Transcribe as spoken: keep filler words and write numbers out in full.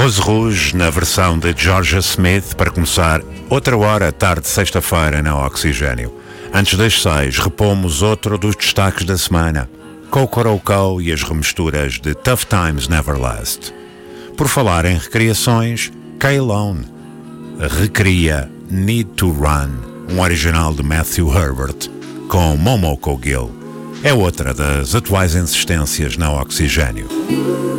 Rose Rouge na versão de Georgia Smith para começar outra hora tarde de sexta-feira na Oxigênio. Antes das seis, repomos outro dos destaques da semana, Cocoroco e as remisturas de Tough Times Never Last. Por falar em recriações, K-Lone recria Need to Run, um original de Matthew Herbert, com Momoko Gill. É outra das atuais insistências na Oxigênio.